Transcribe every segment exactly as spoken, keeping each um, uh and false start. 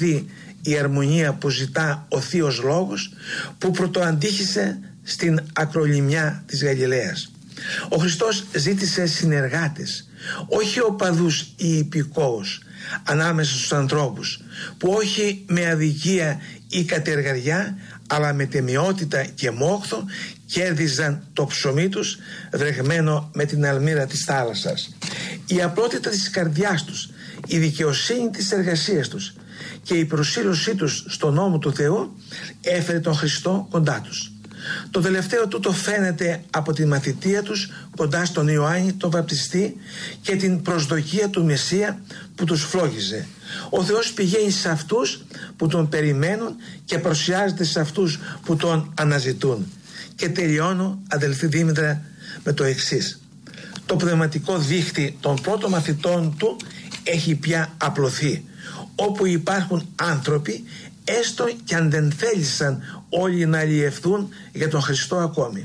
σωστή η αρμονία που ζητά ο Θείος Λόγος, που πρωτοαντήχησε στην ακρολιμνιά της Γαλιλαίας. Ο Χριστός ζήτησε συνεργάτες, όχι οπαδούς ή υπηκόους ανάμεσα στους ανθρώπους, που όχι με αδικία ή κατεργαριά, αλλά με τιμιότητα και μόχθο κέρδιζαν το ψωμί τους βρεγμένο με την αλμύρα της θάλασσας. Η απλότητα της καρδιάς τους, η δικαιοσύνη της εργασίας τους και η προσήλωσή τους στον νόμο του Θεού έφερε τον Χριστό κοντά τους. Το τελευταίο τούτο φαίνεται από τη μαθητεία τους κοντά στον Ιωάννη τον Βαπτιστή και την προσδοκία του Μεσσία που τους φλόγιζε. Ο Θεός πηγαίνει σε αυτούς που τον περιμένουν και παρουσιάζεται σε αυτούς που τον αναζητούν. Και τελειώνω, αδελφή Δήμητρα, με το εξής. Το πνευματικό δίχτυ των πρώτων μαθητών του έχει πια απλωθεί. Όπου υπάρχουν άνθρωποι, έστω και αν δεν θέλησαν όλοι να αλλιευθούν για τον Χριστό ακόμη.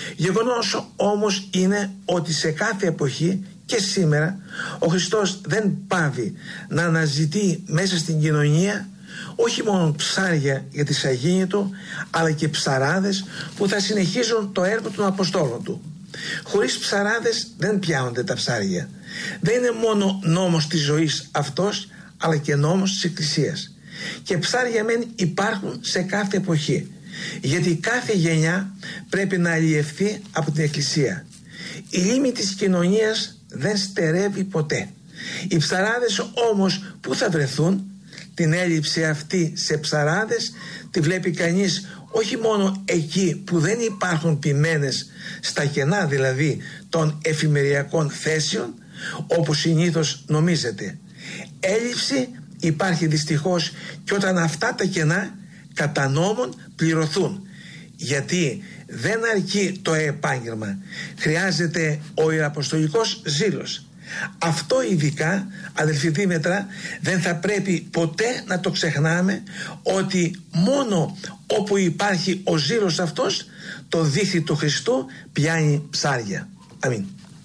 Γεγονός όμως είναι ότι σε κάθε εποχή και σήμερα ο Χριστός δεν πάβει να αναζητεί μέσα στην κοινωνία όχι μόνο ψάρια για τη σαγίνη του, αλλά και ψαράδες που θα συνεχίζουν το έργο των Αποστόλων του. Χωρίς ψαράδες δεν πιάνονται τα ψάρια. Δεν είναι μόνο νόμος της ζωής αυτός, αλλά και νόμος της Εκκλησίας. Και ψάρια μεν υπάρχουν σε κάθε εποχή, γιατί κάθε γενιά πρέπει να αλλιευθεί από την Εκκλησία. Η λίμνη της κοινωνίας δεν στερεύει ποτέ. Οι ψαράδες όμως που θα βρεθούν? Την έλλειψη αυτή σε ψαράδες τη βλέπει κανείς όχι μόνο εκεί που δεν υπάρχουν ποιμένες, στα κενά δηλαδή των εφημεριακών θέσεων, όπως συνήθως νομίζετε. Έλλειψη υπάρχει δυστυχώς και όταν αυτά τα κενά κατά νόμον πληρωθούν, γιατί δεν αρκεί το επάγγελμα, χρειάζεται ο ιεραποστολικός ζήλος. Αυτό ειδικά, αδελφοί Δήμητρα, δεν θα πρέπει ποτέ να το ξεχνάμε, ότι μόνο όπου υπάρχει ο ζήλος αυτός, το δίχτυ του Χριστού πιάνει ψάρια. Αμήν.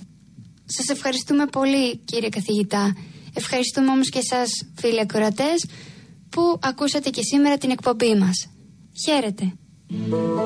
Σας ευχαριστούμε πολύ, κύριε καθηγητά. Ευχαριστούμε όμως και εσάς, φίλοι ακροατές, που ακούσατε και σήμερα την εκπομπή μας. Χαίρετε.